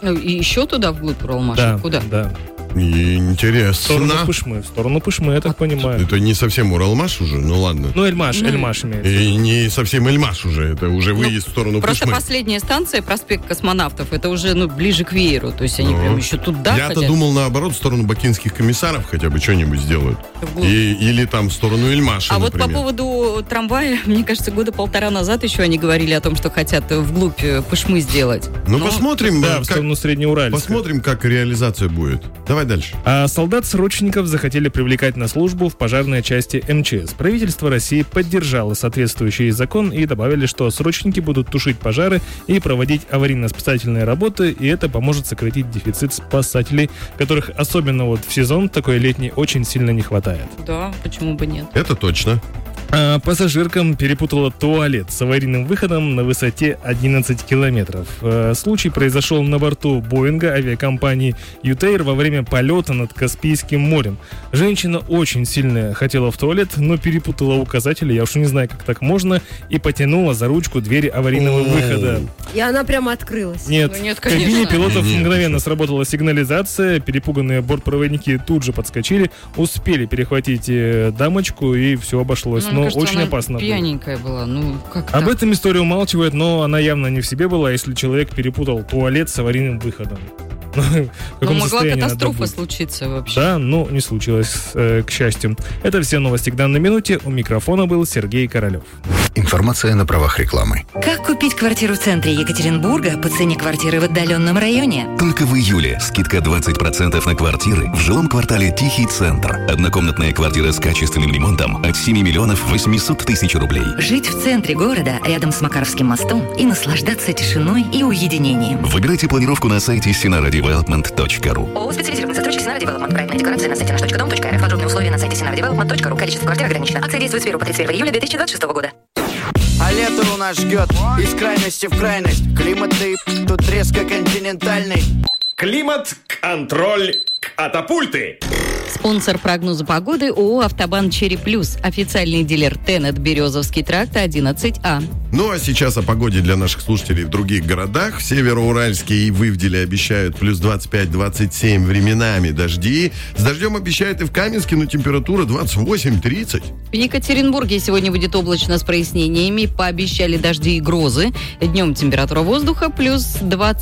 И еще туда вглубь Уралмаша? Да, куда? Да. Интересно. В сторону Пышмы, я так понимаю. Это не совсем Уралмаш уже, ну ладно. Ну, Эльмаш имеется. И не совсем Эльмаш уже, это уже выезд в сторону просто Пышмы. Последняя станция, проспект Космонавтов, это уже ближе к вееру, то есть они прям еще туда Я-то хотят. думал, наоборот, в сторону бакинских комиссаров хотя бы что-нибудь сделают. Или там в сторону Эльмаша, вот например. по поводу трамвая, мне кажется, 1.5 года назад еще они говорили о том, что хотят вглубь Пышмы сделать. Посмотрим. Да, в сторону Среднеуральска. Посмотрим, как реализация будет. Давай дальше. Солдат-срочников захотели привлекать на службу в пожарной части МЧС. Правительство России поддержало соответствующий закон и добавили, что срочники будут тушить пожары и проводить аварийно-спасательные работы, и это поможет сократить дефицит спасателей, которых особенно в сезон такой летний очень сильно не хватает. Да, почему бы нет? Это точно. Пассажиркам перепутала туалет с аварийным выходом на высоте 11 километров. Случай произошел на борту Боинга авиакомпании «Ютейр» во время полета над Каспийским морем. Женщина очень сильно хотела в туалет, но перепутала указатели, я уж не знаю, как так можно, и потянула за ручку двери аварийного выхода. И она прямо открылась. Нет, нет, в кабине конечно. пилотов мгновенно сработала сигнализация, перепуганные бортпроводники тут же подскочили, успели перехватить дамочку, и все обошлось. Мне кажется, очень она опасно было. пьяненькая была. Как Об так? этом история умалчивает, но она явно не в себе была, если человек перепутал туалет с аварийным выходом. В каком могла состоянии надо катастрофа быть? случиться вообще. Да, но не случилось, к счастью. Это все новости к данной минуте. У микрофона был Сергей Королев. Информация на правах рекламы. Как купить квартиру в центре Екатеринбурга по цене квартиры в отдаленном районе? Только в июле скидка 20% на квартиры в жилом квартале «Тихий центр». Однокомнатная квартира с качественным ремонтом от 7 миллионов 800 тысяч рублей. Жить в центре города, рядом с Макаровским мостом, и наслаждаться тишиной и уединением. Выбирайте планировку на сайте sinaradevelopment.ru. ООО «Специализированный застройщик Синара Девелопмент». Проектная декорация на сайте nаш.дом.рф. Подробные условия на сайте sinaradevelopment.ru. Количество квартир ограничено. Акция действует с 1 по 31 июля 2026 года. А лето у нас ждет из крайности в крайность. Климат тут резко континентальный. Климат-контроль катапульты. Спонсор прогноза погоды ООО «Автобан Черри Плюс». Официальный дилер Тенет, Березовский тракт, 11А. Ну а сейчас о погоде для наших слушателей в других городах. В Североуральске и в Ивделе обещают плюс 25-27, временами дожди. С дождем обещают и в Каменске, но температура 28-30. В Екатеринбурге сегодня будет облачно с прояснениями. Пообещали дожди и грозы. Днем температура воздуха плюс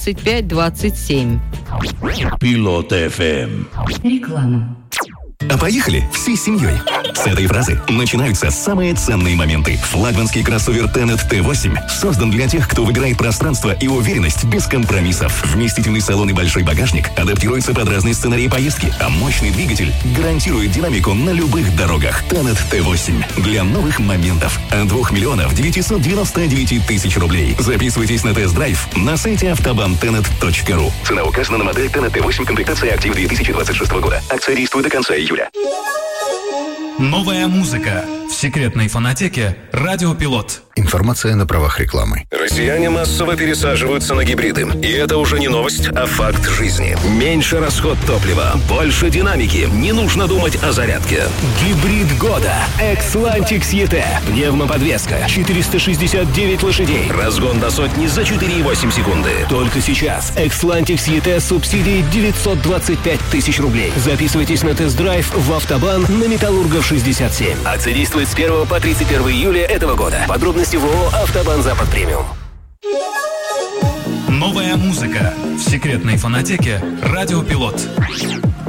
25-27. Пилот ФМ. Реклама. А поехали всей семьей. С этой фразы начинаются самые ценные моменты. Флагманский кроссовер Tenet T8 создан для тех, кто выбирает пространство и уверенность без компромиссов. Вместительный салон и большой багажник адаптируются под разные сценарии поездки, а мощный двигатель гарантирует динамику на любых дорогах. Tenet T8 для новых моментов. От 2 миллионов 999 тысяч рублей. Записывайтесь на тест-драйв на сайте автобанtenet.ру. Цена указана на модель Tenet T8 комплектация актив 2026 года. Акция действует до конца июля. Новая музыка в секретной фонотеке «Радио Пилот». Информация на правах рекламы. Россияне массово пересаживаются на гибриды. И это уже не новость, а факт жизни. Меньше расход топлива, больше динамики. Не нужно думать о зарядке. Гибрид года. Xlantix ET. Пневмоподвеска. 469 лошадей. Разгон до сотни за 4,8 секунды. Только сейчас. Xlantix ET с субсидией 925 тысяч рублей. Записывайтесь на тест-драйв в «Автобан» на Металлургов 67. Акция действует с 1 по 31 июля этого года. Подробности в ООО «Автобан Запад Премиум». Новая музыка в секретной фонотеке «Радио Пилот».